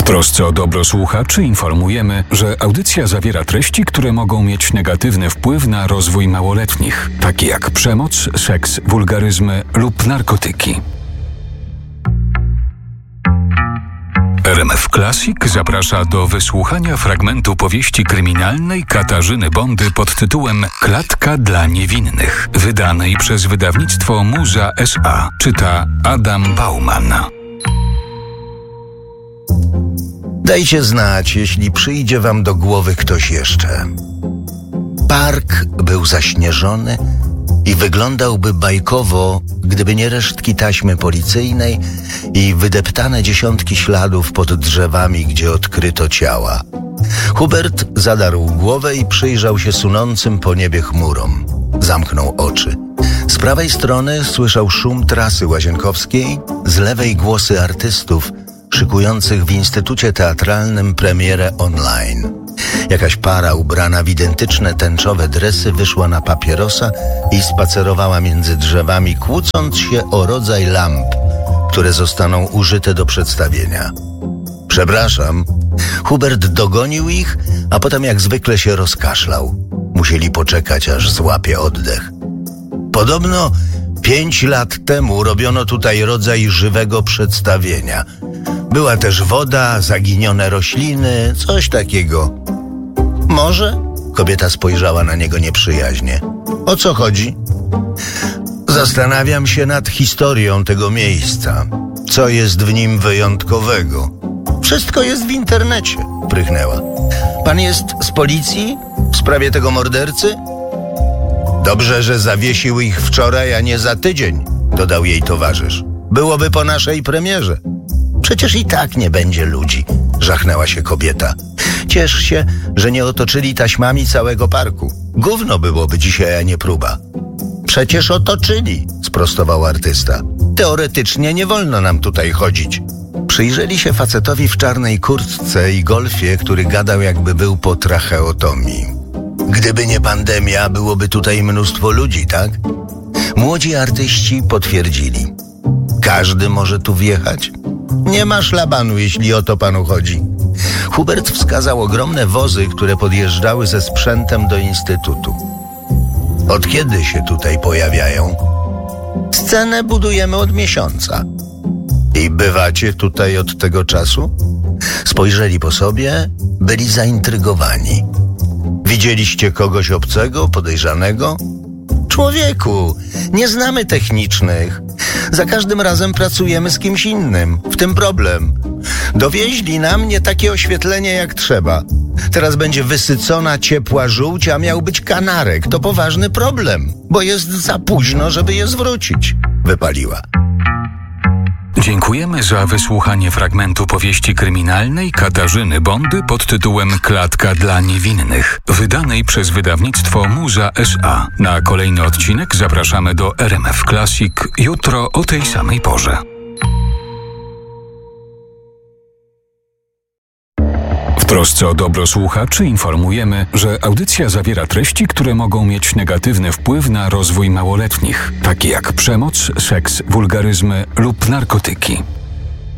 trosce o dobro słuchaczy informujemy, że audycja zawiera treści, które mogą mieć negatywny wpływ na rozwój małoletnich, takie jak przemoc, seks, wulgaryzmy lub narkotyki. RMF Classic zaprasza do wysłuchania fragmentu powieści kryminalnej Katarzyny Bondy pod tytułem Klatka dla niewinnych, wydanej przez wydawnictwo Muza S.A. Czyta Adam Bauman. Dajcie znać, jeśli przyjdzie wam do głowy ktoś jeszcze. Park był zaśnieżony i wyglądałby bajkowo, gdyby nie resztki taśmy policyjnej i wydeptane dziesiątki śladów pod drzewami, gdzie odkryto ciała. Hubert zadarł głowę i przyjrzał się sunącym po niebie chmurom. Zamknął oczy. Z prawej strony słyszał szum trasy łazienkowskiej, z lewej głosy artystów szykujących w Instytucie Teatralnym premierę online. Jakaś para ubrana w identyczne tęczowe dresy wyszła na papierosa i spacerowała między drzewami, kłócąc się o rodzaj lamp, które zostaną użyte do przedstawienia. Przepraszam. Hubert dogonił ich, a potem jak zwykle się rozkaszlał. Musieli poczekać, aż złapie oddech. Podobno 5 lat temu robiono tutaj rodzaj żywego przedstawienia. Była też woda, zaginione rośliny, coś takiego. Może? Kobieta spojrzała na niego nieprzyjaźnie. O co chodzi? Zastanawiam się nad historią tego miejsca. Co jest w nim wyjątkowego? Wszystko jest w internecie, prychnęła. Pan jest z policji? W sprawie tego mordercy? Dobrze, że zawiesił ich wczoraj, a nie za tydzień, dodał jej towarzysz. Byłoby po naszej premierze. Przecież i tak nie będzie ludzi, żachnęła się kobieta. Ciesz się, że nie otoczyli taśmami całego parku. Gówno byłoby dzisiaj, a nie próba. Przecież otoczyli, sprostował artysta. Teoretycznie nie wolno nam tutaj chodzić. Przyjrzeli się facetowi w czarnej kurtce i golfie, który gadał, jakby był po tracheotomii. Gdyby nie pandemia, byłoby tutaj mnóstwo ludzi, tak? Młodzi artyści potwierdzili. Każdy może tu wjechać? Nie ma szlabanu, jeśli o to panu chodzi. Hubert wskazał ogromne wozy, które podjeżdżały ze sprzętem do Instytutu. Od kiedy się tutaj pojawiają? Scenę budujemy od miesiąca. I bywacie tutaj od tego czasu? Spojrzeli po sobie, byli zaintrygowani. Widzieliście kogoś obcego, podejrzanego? Człowieku, nie znamy technicznych. Za każdym razem pracujemy z kimś innym. W tym problem. Dowieźli nam nie takie oświetlenie jak trzeba. Teraz będzie wysycona ciepła żółć, a miał być kanarek. To poważny problem, bo jest za późno, żeby je zwrócić. Wypaliła. Dziękujemy za wysłuchanie fragmentu powieści kryminalnej Katarzyny Bondy pod tytułem Klatka dla niewinnych, wydanej przez wydawnictwo Muza S.A. Na kolejny odcinek zapraszamy do RMF Classic jutro o tej samej porze. W trosce o dobro słuchaczy informujemy, że audycja zawiera treści, które mogą mieć negatywny wpływ na rozwój małoletnich, takie jak przemoc, seks, wulgaryzmy lub narkotyki.